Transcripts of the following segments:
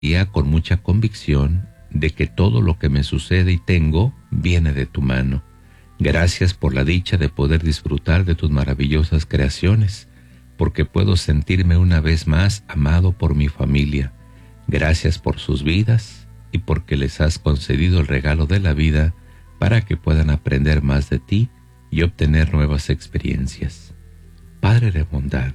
día con mucha convicción de que todo lo que me sucede y tengo viene de tu mano. Gracias por la dicha de poder disfrutar de tus maravillosas creaciones, porque puedo sentirme una vez más amado por mi familia. Gracias por sus vidas y porque les has concedido el regalo de la vida para que puedan aprender más de ti y obtener nuevas experiencias. Padre de bondad,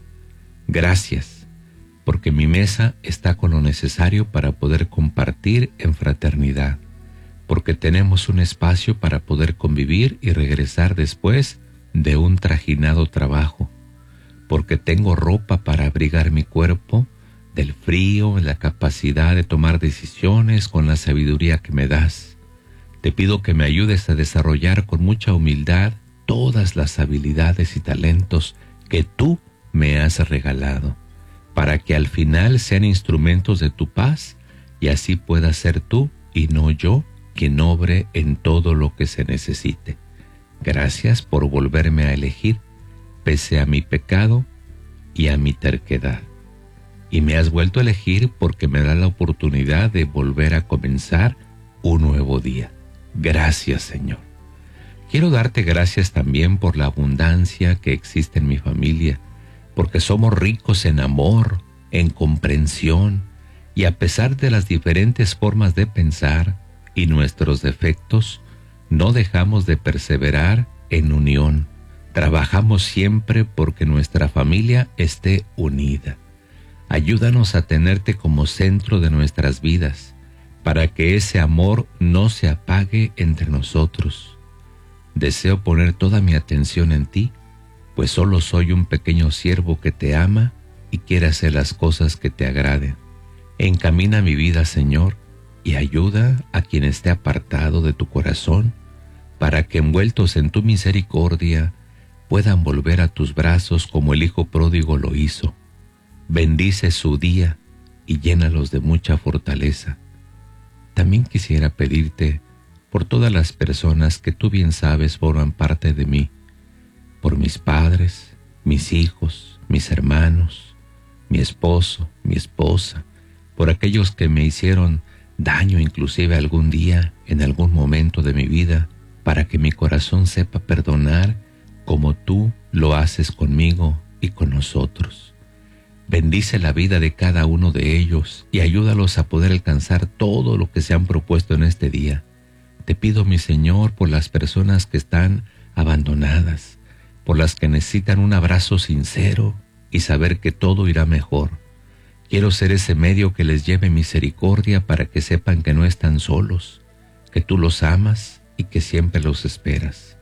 gracias, porque mi mesa está con lo necesario para poder compartir en fraternidad, porque tenemos un espacio para poder convivir y regresar después de un trajinado trabajo, porque tengo ropa para abrigar mi cuerpo del frío, la capacidad de tomar decisiones con la sabiduría que me das. Te pido que me ayudes a desarrollar con mucha humildad todas las habilidades y talentos que tú me has regalado, para que al final sean instrumentos de tu paz y así puedas ser tú y no yo quien obre en todo lo que se necesite. Gracias por volverme a elegir, pese a mi pecado y a mi terquedad. Y me has vuelto a elegir porque me da la oportunidad de volver a comenzar un nuevo día. Gracias, Señor. Quiero darte gracias también por la abundancia que existe en mi familia, porque somos ricos en amor, en comprensión, y a pesar de las diferentes formas de pensar y nuestros defectos, no dejamos de perseverar en unión. Trabajamos siempre porque nuestra familia esté unida. Ayúdanos a tenerte como centro de nuestras vidas, para que ese amor no se apague entre nosotros. Deseo poner toda mi atención en ti, pues solo soy un pequeño siervo que te ama y quiere hacer las cosas que te agraden. Encamina mi vida, Señor, y ayuda a quien esté apartado de tu corazón, para que envueltos en tu misericordia puedan volver a tus brazos como el hijo pródigo lo hizo. Bendice su día y llénalos de mucha fortaleza. También quisiera pedirte por todas las personas que tú bien sabes forman parte de mí, por mis padres, mis hijos, mis hermanos, mi esposo, mi esposa, por aquellos que me hicieron daño inclusive algún día, en algún momento de mi vida, para que mi corazón sepa perdonar como tú lo haces conmigo y con nosotros. Bendice la vida de cada uno de ellos y ayúdalos a poder alcanzar todo lo que se han propuesto en este día. Te pido, mi Señor, por las personas que están abandonadas, por las que necesitan un abrazo sincero y saber que todo irá mejor. Quiero ser ese medio que les lleve misericordia para que sepan que no están solos, que tú los amas y que siempre los esperas.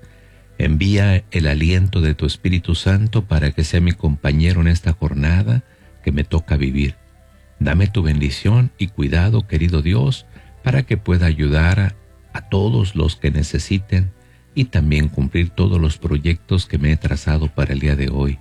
Envía el aliento de tu Espíritu Santo para que sea mi compañero en esta jornada que me toca vivir. Dame tu bendición y cuidado, querido Dios, para que pueda ayudar a todos los que necesiten y también cumplir todos los proyectos que me he trazado para el día de hoy.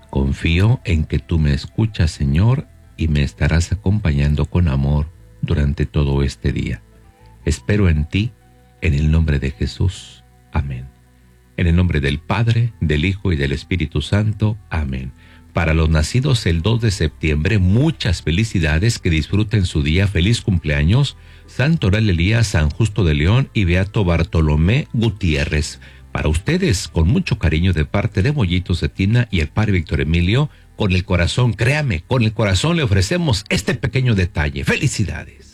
Confío en que tú me escuchas, Señor, y me estarás acompañando con amor durante todo este día. Espero en ti, en el nombre de Jesús. Amén. En el nombre del Padre, del Hijo y del Espíritu Santo. Amén. Para los nacidos el 2 de septiembre, muchas felicidades, que disfruten su día. Feliz cumpleaños, Santo Oral Elías, San Justo de León y Beato Bartolomé Gutiérrez. Para ustedes, con mucho cariño de parte de Mollito Cetina y el Padre Víctor Emilio, con el corazón, créame, con el corazón le ofrecemos este pequeño detalle. ¡Felicidades!